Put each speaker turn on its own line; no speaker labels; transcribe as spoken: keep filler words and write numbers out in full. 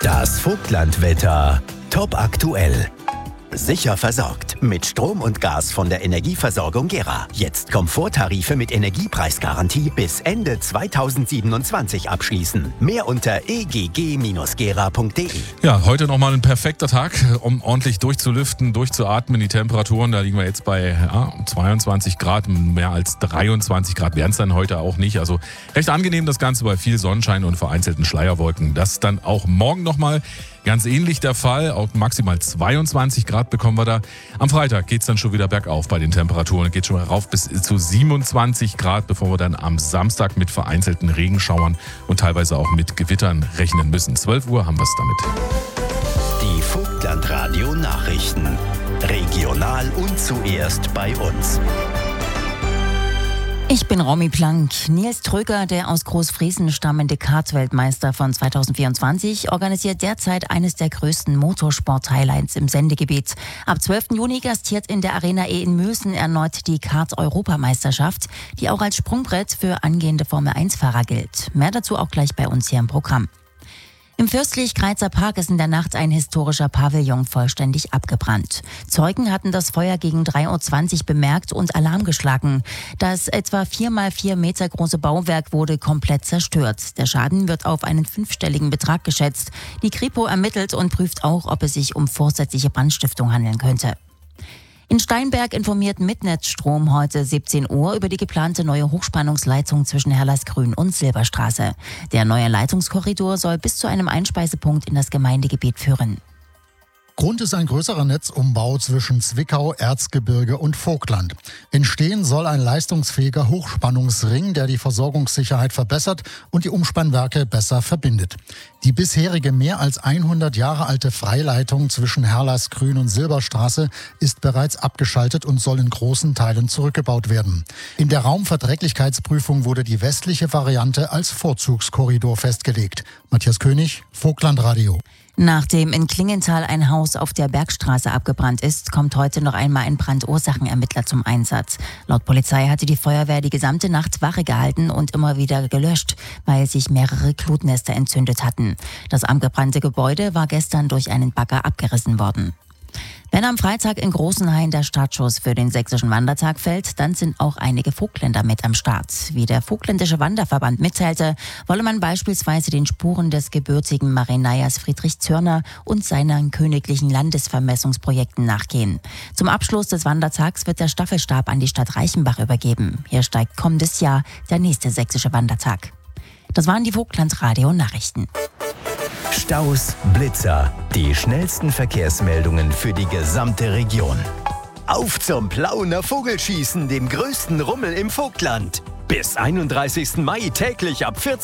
Das Vogtlandwetter. Top aktuell. Sicher versorgt mit Strom und Gas von der Energieversorgung Gera. Jetzt Komforttarife mit Energiepreisgarantie bis Ende zweitausendsiebenundzwanzig abschließen. Mehr unter e g g Bindestrich gera punkt de.
Ja, heute nochmal ein perfekter Tag, um ordentlich durchzulüften, durchzuatmen. Die Temperaturen, da liegen wir jetzt bei ja, zweiundzwanzig Grad, mehr als dreiundzwanzig Grad werden es dann heute auch nicht. Also recht angenehm das Ganze bei viel Sonnenschein und vereinzelten Schleierwolken. Das ist dann auch morgen nochmal ganz ähnlich der Fall. Auch maximal zweiundzwanzig Grad bekommen wir da. Am Freitag geht es dann schon wieder bergauf bei den Temperaturen. Geht schon mal rauf bis zu siebenundzwanzig Grad, bevor wir dann am Samstag mit vereinzelten Regenschauern und teilweise auch mit Gewittern rechnen müssen. zwölf Uhr haben wir es damit.
Die Vogtlandradio Nachrichten. Regional und zuerst bei uns.
Ich bin Romy Plank. Nils Tröger, der aus Großfriesen stammende Kart-Weltmeister von zweitausendvierundzwanzig, organisiert derzeit eines der größten Motorsport-Highlights im Sendegebiet. Ab zwölften Juni gastiert in der Arena E in Mülsen erneut die Kart-Europameisterschaft, die auch als Sprungbrett für angehende Formel eins Fahrer gilt. Mehr dazu auch gleich bei uns hier im Programm. Im Fürstlich-Greizer Park ist in der Nacht ein historischer Pavillon vollständig abgebrannt. Zeugen hatten das Feuer gegen drei Uhr zwanzig bemerkt und Alarm geschlagen. Das etwa vier mal vier Meter große Bauwerk wurde komplett zerstört. Der Schaden wird auf einen fünfstelligen Betrag geschätzt. Die Kripo ermittelt und prüft auch, ob es sich um vorsätzliche Brandstiftung handeln könnte. In Steinberg informiert Midnetstrom heute siebzehn Uhr über die geplante neue Hochspannungsleitung zwischen Herlersgrün und Silberstraße. Der neue Leitungskorridor soll bis zu einem Einspeisepunkt in das Gemeindegebiet führen.
Grund ist ein größerer Netzumbau zwischen Zwickau, Erzgebirge und Vogtland. Entstehen soll ein leistungsfähiger Hochspannungsring, der die Versorgungssicherheit verbessert und die Umspannwerke besser verbindet. Die bisherige mehr als hundert Jahre alte Freileitung zwischen Herlersgrün und Silberstraße ist bereits abgeschaltet und soll in großen Teilen zurückgebaut werden. In der Raumverträglichkeitsprüfung wurde die westliche Variante als Vorzugskorridor festgelegt. Matthias König, Vogtlandradio.
Nachdem in Klingenthal ein Haus auf der Bergstraße abgebrannt ist, kommt heute noch einmal ein Brandursachenermittler zum Einsatz. Laut Polizei hatte die Feuerwehr die gesamte Nacht Wache gehalten und immer wieder gelöscht, weil sich mehrere Glutnester entzündet hatten. Das abgebrannte Gebäude war gestern durch einen Bagger abgerissen worden. Wenn am Freitag in Großenhain der Startschuss für den sächsischen Wandertag fällt, dann sind auch einige Vogtländer mit am Start. Wie der Vogtländische Wanderverband mitteilte, wolle man beispielsweise den Spuren des gebürtigen Marineiers Friedrich Zörner und seinen königlichen Landesvermessungsprojekten nachgehen. Zum Abschluss des Wandertags wird der Staffelstab an die Stadt Reichenbach übergeben. Hier steigt kommendes Jahr der nächste sächsische Wandertag. Das waren die Vogtlandradio-Nachrichten.
Staus, Blitzer, die schnellsten Verkehrsmeldungen für die gesamte Region. Auf zum Plauener Vogelschießen, dem größten Rummel im Vogtland. Bis einunddreißigsten Mai täglich ab vierzehn